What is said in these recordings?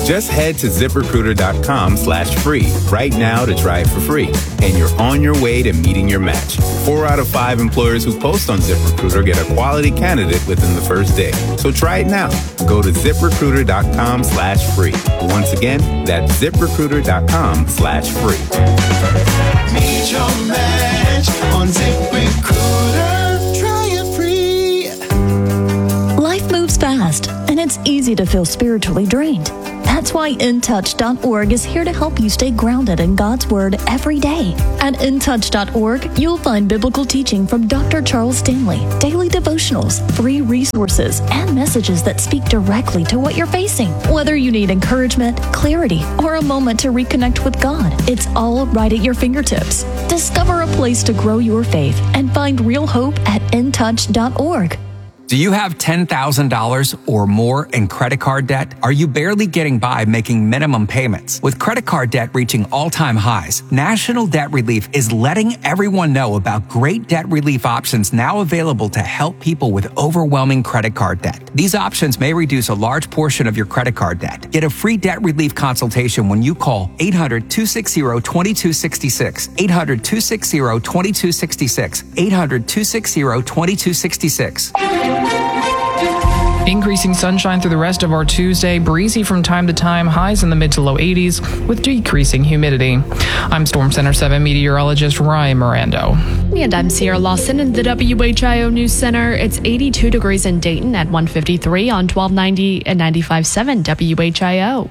Just head to ZipRecruiter.com/free right now to try it for free. And you're on your way to meeting your match. 4 out of 5 employers who post on ZipRecruiter get a quality candidate within the first day. So try it now. Go to ZipRecruiter.com/free. Once again, that's ZipRecruiter.com/free. Meet your match on ZipRecruiter. Try it free. Life moves fast, and it's easy to feel spiritually drained. That's why InTouch.org is here to help you stay grounded in God's Word every day. At InTouch.org, you'll find biblical teaching from Dr. Charles Stanley, daily devotionals, free resources, and messages that speak directly to what you're facing. Whether you need encouragement, clarity, or a moment to reconnect with God, it's all right at your fingertips. Discover a place to grow your faith and find real hope at InTouch.org. Do you have $10,000 or more in credit card debt? Are you barely getting by making minimum payments? With credit card debt reaching all-time highs, National Debt Relief is letting everyone know about great debt relief options now available to help people with overwhelming credit card debt. These options may reduce a large portion of your credit card debt. Get a free debt relief consultation when you call 800-260-2266, 800-260-2266, 800-260-2266. Increasing sunshine through the rest of our Tuesday, breezy from time to time, highs in the mid to low 80s with decreasing humidity. I'm Storm Center 7 meteorologist Ryan Mirando. And I'm Sierra Lawson in the WHIO News Center. It's 82 degrees in Dayton at 153 on 1290 and 95.7 WHIO.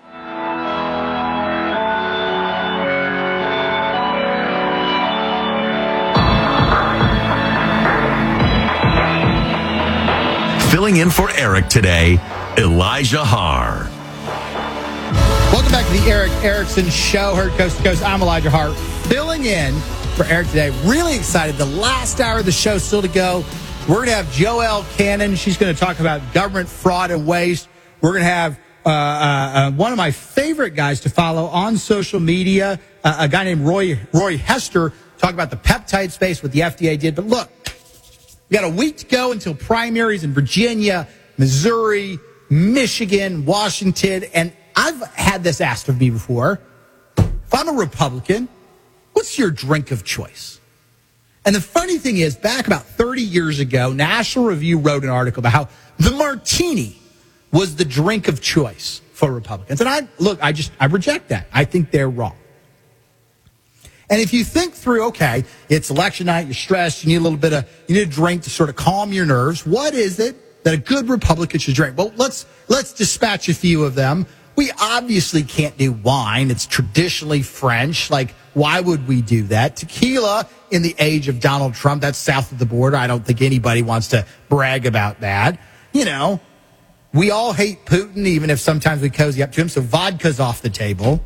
Filling in for Eric today, Elijah Har. Welcome back to the Eric Erickson Show, heard coast to coast. I'm Elijah Har, filling in for Eric today. Really excited. The last hour of the show still to go. We're going to have Joelle Cannon. She's going to talk about government fraud and waste. We're going to have one of my favorite guys to follow on social media, a guy named Roy Hester, talk about the peptide space, what the FDA did. But look, we got a week to go until primaries in Virginia, Missouri, Michigan, Washington. And I've had this asked of me before. If I'm a Republican, what's your drink of choice? And the funny thing is, back about 30 years ago, National Review wrote an article about how the martini was the drink of choice for Republicans. And I reject that. I think they're wrong. And if you think through, okay, it's election night, you're stressed, you need a drink to sort of calm your nerves. What is it that a good Republican should drink? Well, let's dispatch a few of them. We obviously can't do wine. It's traditionally French. Like, why would we do that? Tequila in the age of Donald Trump, that's south of the border. I don't think anybody wants to brag about that. You know, we all hate Putin, even if sometimes we cozy up to him. So vodka's off the table.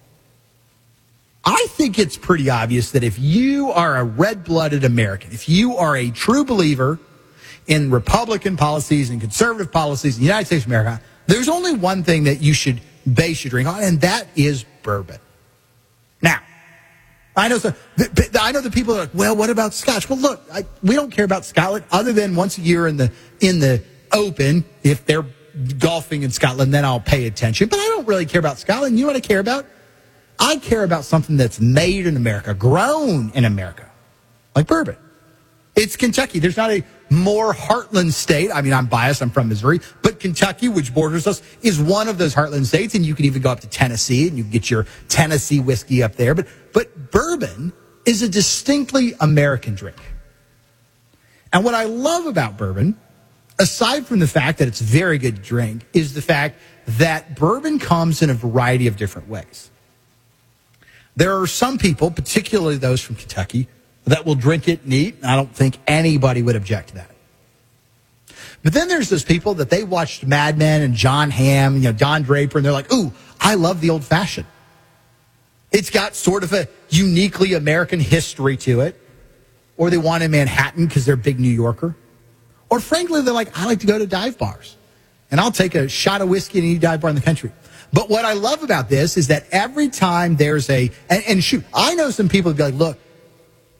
I think it's pretty obvious that if you are a red-blooded American, if you are a true believer in Republican policies and conservative policies in the United States of America, there's only one thing that you should base your drink on, and that is bourbon. Now, I know the people are like, well, what about Scotch? Well, look, we don't care about Scotland other than once a year in the Open. If they're golfing in Scotland, then I'll pay attention. But I don't really care about Scotland. You know what I care about? I care about something that's made in America, grown in America, like bourbon. It's Kentucky. There's not a more heartland state. I mean, I'm biased. I'm from Missouri. But Kentucky, which borders us, is one of those heartland states. And you can even go up to Tennessee, and you can get your Tennessee whiskey up there. But bourbon is a distinctly American drink. And what I love about bourbon, aside from the fact that it's a very good drink, is the fact that bourbon comes in a variety of different ways. There are some people, particularly those from Kentucky, that will drink it neat, and I don't think anybody would object to that. But then there's those people that they watched Mad Men and John Hamm, Don Draper, and they're like, ooh, I love the old fashioned. It's got sort of a uniquely American history to it. Or they want a Manhattan because they're a big New Yorker. Or frankly, they're like, I like to go to dive bars. And I'll take a shot of whiskey in any dive bar in the country. But what I love about this is that every time there's and shoot, I know some people would be like, look,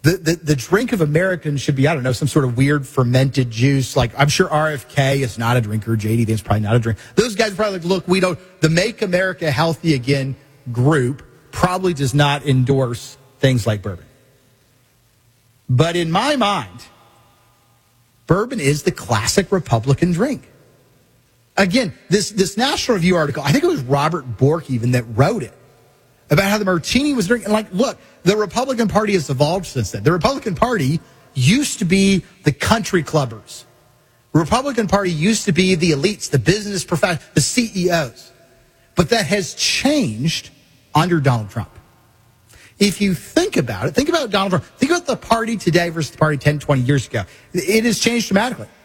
The drink of Americans should be, I don't know, some sort of weird fermented juice. Like, I'm sure RFK is not a drinker. JD is probably not a drinker. Those guys are probably like, look, the Make America Healthy Again group probably does not endorse things like bourbon. But in my mind, bourbon is the classic Republican drink. Again, this National Review article, I think it was Robert Bork even that wrote it, about how the martini was drinking. Like, look, the Republican Party has evolved since then. The Republican Party used to be the country clubbers. The Republican Party used to be the elites, the business professionals, the CEOs. But that has changed under Donald Trump. If you think about it, think about Donald Trump. Think about the party today versus the party 10, 20 years ago. It has changed dramatically.